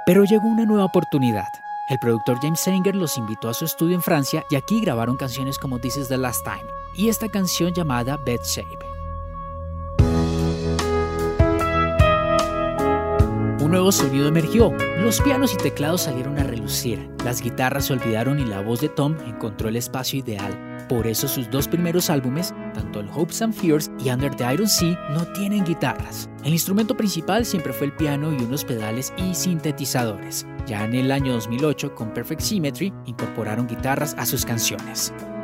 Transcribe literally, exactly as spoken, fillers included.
Pero llegó una nueva oportunidad. El productor James Sanger los invitó a su estudio en Francia y aquí grabaron canciones como This Is the Last Time y esta canción llamada Bed Shape. Un nuevo sonido emergió, los pianos y teclados salieron a relucir, las guitarras se olvidaron y la voz de Tom encontró el espacio ideal. Por eso sus dos primeros álbumes, tanto el Hopes and Fears y Under the Iron Sea, no tienen guitarras. El instrumento principal siempre fue el piano y unos pedales y sintetizadores. Ya en el año dos mil ocho, con Perfect Symmetry, incorporaron guitarras a sus canciones.